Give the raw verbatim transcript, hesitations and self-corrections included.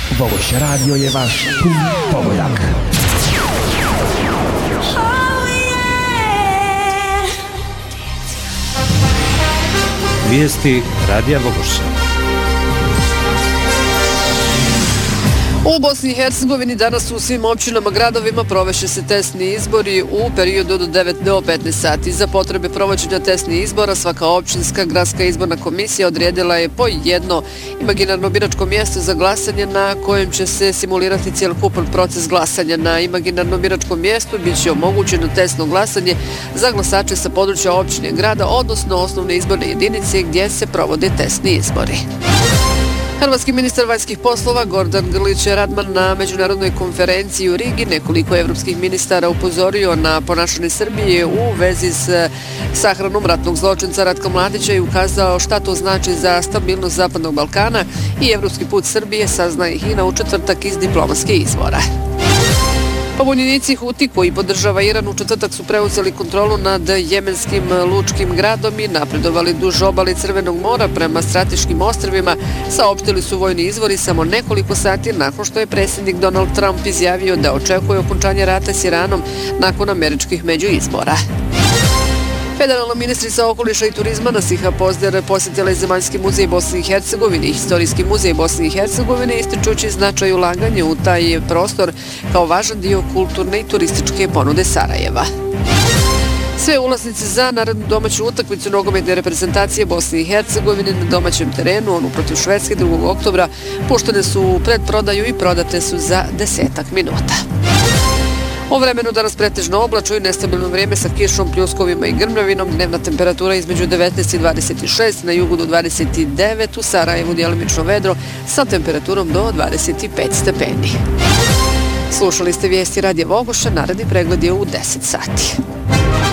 Vogoš radio je vaš pogodak. Vijesti Radija Vogoša. U Bosni i Hercegovini danas u svim općinama, gradovima provešće se testni izbori u periodu od devet do petnaest sati. Za potrebe provođenja testnih izbora svaka općinska gradska izborna komisija odredila je po jedno imaginarno biračko mjesto za glasanje na kojem će se simulirati cjelokupan proces glasanja. Na imaginarnom biračkom mjestu bit će omogućeno testno glasanje za glasače sa područja općine grada, odnosno osnovne izborne jedinice gdje se provode testni izbori. Hrvatski ministar vanjskih poslova Gordan Grlić Radman na međunarodnoj konferenciji u Rigi nekoliko evropskih ministara upozorio na ponašanje Srbije u vezi s sahranom ratnog zločinca Ratka Mladića i ukazao šta to znači za stabilnost Zapadnog Balkana i evropski put Srbije, sazna i Hina u četvrtak iz diplomatske izvora. Pobunjenici Huti koji podržava Iran u četvrtak su preuzeli kontrolu nad jemenskim lučkim gradom i napredovali duž obale Crvenog mora prema strateškim ostrvima, saopštili su vojni izvori samo nekoliko sati nakon što je predsjednik Donald Trump izjavio da očekuje okončanje rata s Iranom nakon američkih međuizbora. Federalna ministrica okoliša i turizma Nasiha Pozder posjetila je Zemaljski muzej Bosne i Hercegovine i Historijski muzej Bosne i Hercegovine, ističući značaj ulaganja u taj prostor kao važan dio kulturne i turističke ponude Sarajeva. Sve ulaznice za narednu domaću utakmicu nogometne reprezentacije Bosne i Hercegovine na domaćem terenu, onu protiv Švedske drugog oktobra, puštene su u predprodaju i prodate su za desetak minuta. O vremenu danas pretežno oblačno i nestabilno vrijeme sa kišom, pljuskovima i grmljavinom. Dnevna temperatura između devetnaest i dvadeset šest, na jugu do dvadeset devet, u Sarajevu djelimično vedro sa temperaturom do dvadeset pet stepeni. Slušali ste vijesti Radija Vogoša, naredni pregled je u deset sati.